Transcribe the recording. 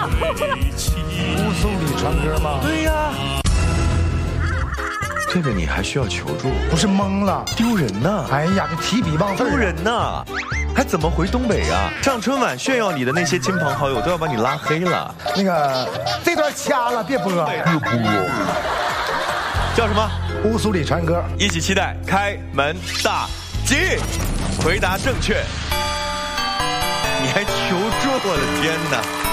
乌苏里传歌吗？ 对呀。这个你还需要求助？ 不是懵了， 丢人呐！ 哎呀，这提笔忘字， 丢人呐！还怎么回东北啊？上春晚炫耀你的那些亲朋好友都要把你拉黑了。 那个这段掐了，别播。 叫什么？ 乌苏里传歌。 一起期待开门大吉。回答正确。你还求助，我的天哪！